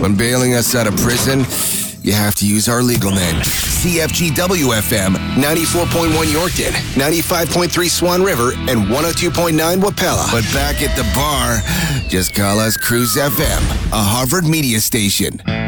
When bailing us out of prison, you have to use our legal men. CFGW-FM, 94.1 Yorkton, 95.3 Swan River, and 102.9 Wapella. But back at the bar, just call us Cruise FM, a Harvard media station.